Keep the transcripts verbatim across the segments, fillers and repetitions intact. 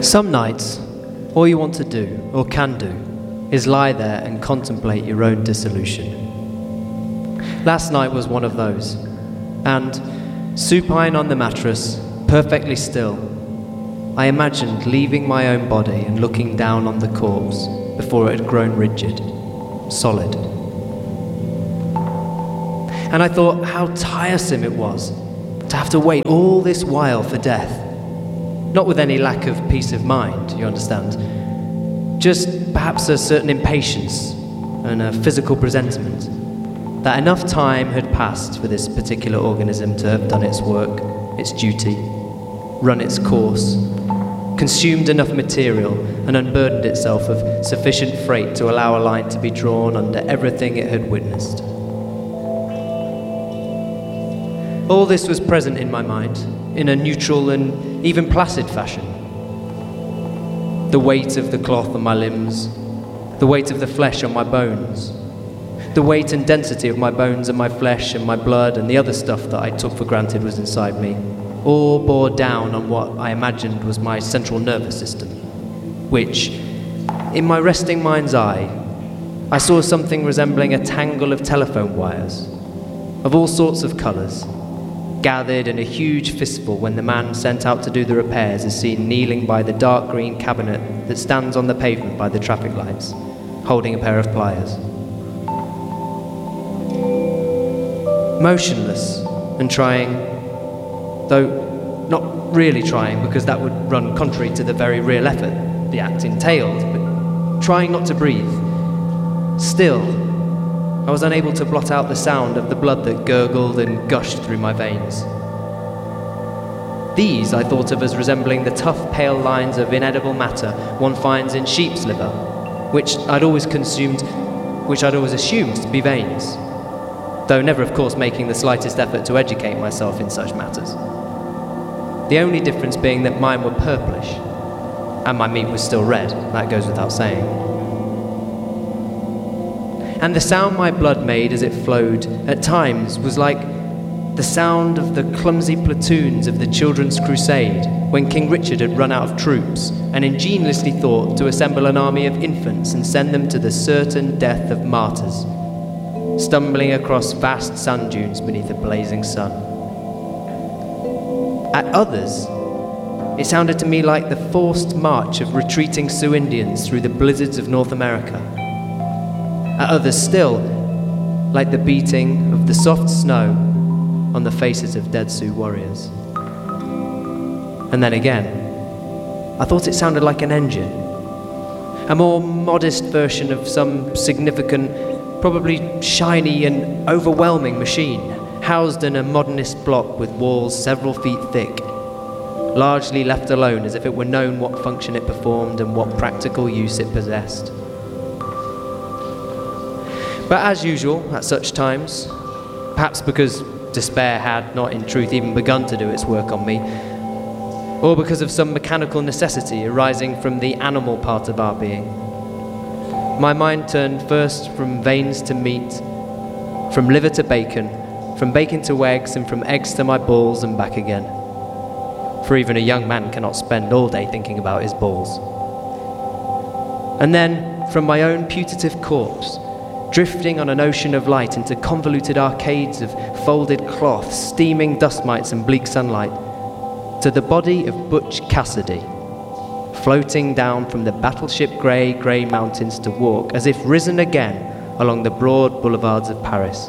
Some nights, all you want to do, or can do, is lie there and contemplate your own dissolution. Last night was one of those, and, supine on the mattress, perfectly still, I imagined leaving my own body and looking down on the corpse before it had grown rigid, solid. And I thought how tiresome it was to have to wait all this while for death. Not with any lack of peace of mind, you understand. Just perhaps a certain impatience and a physical presentiment that enough time had passed for this particular organism to have done its work, its duty, run its course, consumed enough material and unburdened itself of sufficient freight to allow a line to be drawn under everything it had witnessed. All this was present in my mind, in a neutral and even placid fashion. The weight of the cloth on my limbs, the weight of the flesh on my bones, the weight and density of my bones and my flesh and my blood and the other stuff that I took for granted was inside me, all bore down on what I imagined was my central nervous system, which, in my resting mind's eye, I saw something resembling a tangle of telephone wires, of all sorts of colours, gathered in a huge fistful when the man sent out to do the repairs is seen kneeling by the dark green cabinet that stands on the pavement by the traffic lights, holding a pair of pliers. Motionless and trying, though not really trying because that would run contrary to the very real effort the act entailed, but trying not to breathe. Still, I was unable to blot out the sound of the blood that gurgled and gushed through my veins. These I thought of as resembling the tough, pale lines of inedible matter one finds in sheep's liver, which I'd always consumed, which I'd always assumed to be veins, though never, of course, making the slightest effort to educate myself in such matters. The only difference being that mine were purplish, and my meat was still red, that goes without saying. And the sound my blood made as it flowed, at times, was like the sound of the clumsy platoons of the Children's Crusade when King Richard had run out of troops and ingeniously thought to assemble an army of infants and send them to the certain death of martyrs, stumbling across vast sand dunes beneath a blazing sun. At others, it sounded to me like the forced march of retreating Sioux Indians through the blizzards of North America. At others still, like the beating of the soft snow on the faces of dead Sioux warriors. And then again, I thought it sounded like an engine, a more modest version of some significant, probably shiny and overwhelming machine, housed in a modernist block with walls several feet thick, largely left alone as if it were known what function it performed and what practical use it possessed. But as usual, at such times, perhaps because despair had not in truth even begun to do its work on me, or because of some mechanical necessity arising from the animal part of our being, my mind turned first from veins to meat, from liver to bacon, from bacon to eggs, and from eggs to my balls and back again. For even a young man cannot spend all day thinking about his balls. And then, from my own putative corpse, drifting on an ocean of light into convoluted arcades of folded cloth, steaming dust mites and bleak sunlight, to the body of Butch Cassidy, floating down from the battleship grey, grey mountains to walk, as if risen again, along the broad boulevards of Paris.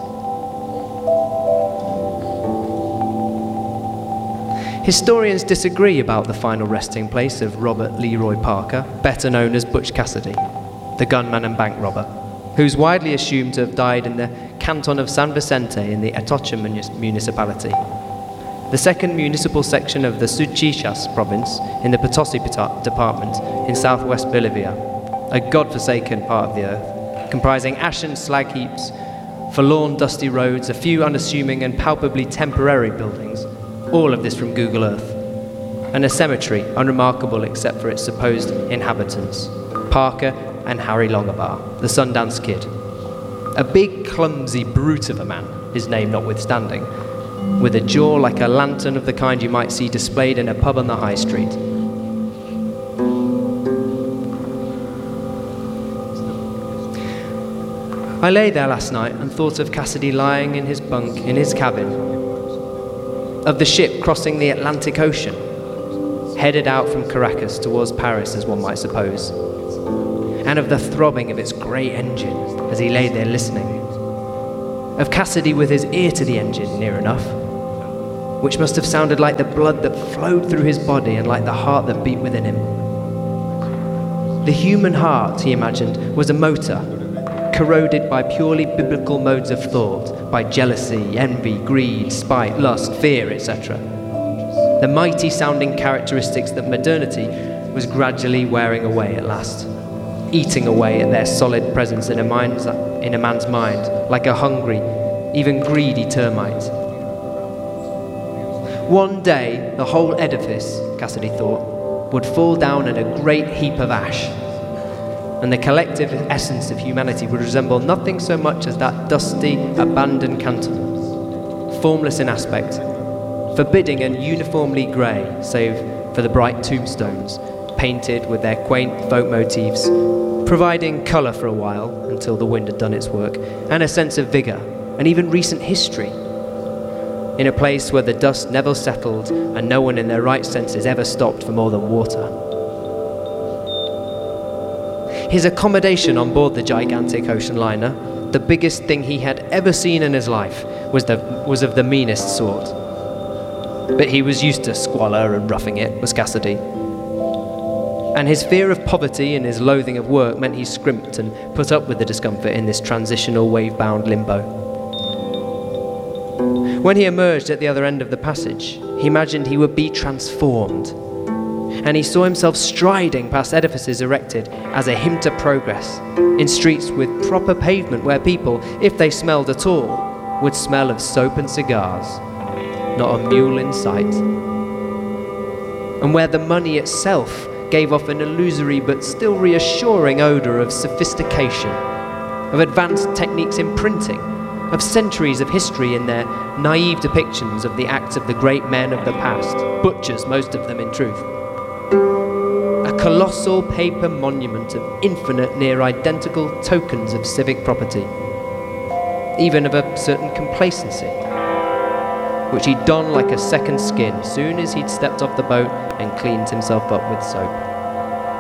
Historians disagree about the final resting place of Robert Leroy Parker, better known as Butch Cassidy, the gunman and bank robber, who's widely assumed to have died in the canton of San Vicente in the Atocha municipality, the second municipal section of the Suchichas province in the Potosi department in southwest Bolivia, a godforsaken part of the earth, comprising ashen slag heaps, forlorn dusty roads, a few unassuming and palpably temporary buildings, all of this from Google Earth, and a cemetery unremarkable except for its supposed inhabitants, Parker and Harry Longabar, the Sundance Kid. A big, clumsy brute of a man, his name notwithstanding, with a jaw like a lantern of the kind you might see displayed in a pub on the high street. I lay there last night and thought of Cassidy lying in his bunk in his cabin, of the ship crossing the Atlantic Ocean, headed out from Caracas towards Paris, as one might suppose, and of the throbbing of its great engine as he lay there listening, of Cassidy with his ear to the engine near enough, which must have sounded like the blood that flowed through his body and like the heart that beat within him. The human heart, he imagined, was a motor, corroded by purely biblical modes of thought, by jealousy, envy, greed, spite, lust, fear, et cetera. The mighty sounding characteristics that modernity was gradually wearing away at last, eating away at their solid presence in a, mind's, in a man's mind, like a hungry, even greedy termite. One day, the whole edifice, Cassidy thought, would fall down in a great heap of ash, and the collective essence of humanity would resemble nothing so much as that dusty, abandoned canton, formless in aspect, forbidding and uniformly grey, save for the bright tombstones, painted with their quaint folk motifs, providing colour for a while, until the wind had done its work, and a sense of vigour, and even recent history, in a place where the dust never settled and no one in their right senses ever stopped for more than water. His accommodation on board the gigantic ocean liner, the biggest thing he had ever seen in his life, was, the, was of the meanest sort. But he was used to squalor and roughing it, was Cassidy. And his fear of poverty and his loathing of work meant he scrimped and put up with the discomfort in this transitional wave-bound limbo. When he emerged at the other end of the passage, he imagined he would be transformed, and he saw himself striding past edifices erected as a hymn to progress, in streets with proper pavement where people, if they smelled at all, would smell of soap and cigars, not a mule in sight, and where the money itself gave off an illusory but still reassuring odour of sophistication, of advanced techniques in printing, of centuries of history in their naive depictions of the acts of the great men of the past, butchers, most of them in truth. A colossal paper monument of infinite, near identical tokens of civic property, even of a certain complacency, which he'd don like a second skin soon as he'd stepped off the boat and cleaned himself up with soap.